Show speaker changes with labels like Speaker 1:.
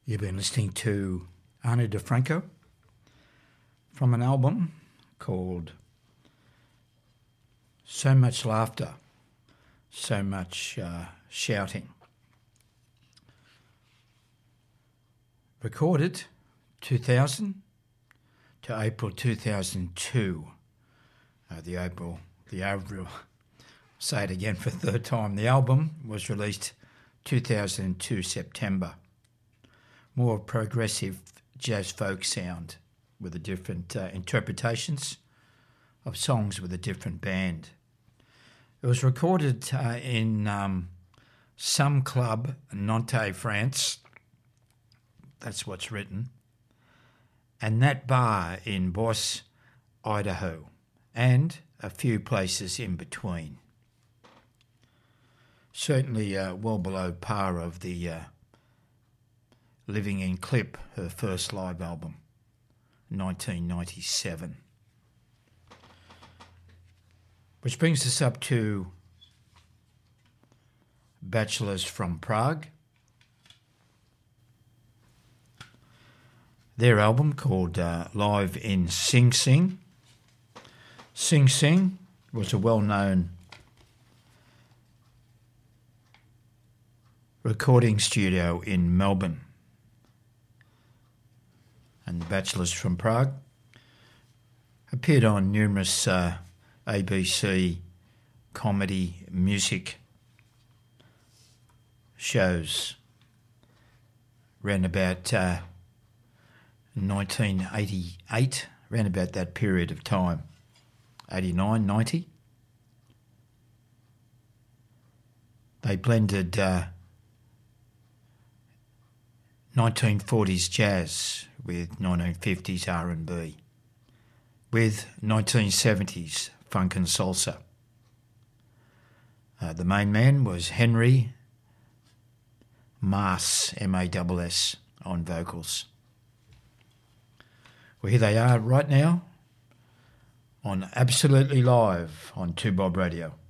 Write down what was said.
Speaker 1: You've been listening to Ani DiFranco from an album called So Much Laughter, So Much Shouting. Recorded 2000 to April 2002. Say it again for a third time. The album was released 2002 September. More progressive jazz folk sound with the different interpretations of songs with a different band. It was recorded in some club, Nantes, France. That's what's written. And that bar in Boise, Idaho, and a few places in between. Certainly well below par of the Living in Clip, her first live album, 1997. Which brings us up to Bachelors from Prague. Their album called Live in Sing Sing. Sing Sing was a well-known recording studio in Melbourne. And the Bachelors from Prague appeared on numerous ABC comedy music shows around about 1988, around about that period of time, 89, 90. They blended 1940s jazz with 1950s R&B, with 1970s funk and salsa. The main man was Henry Mass, M-A-S-S, on vocals. Well, here they are right now on Absolutely Live on 2Bob Radio.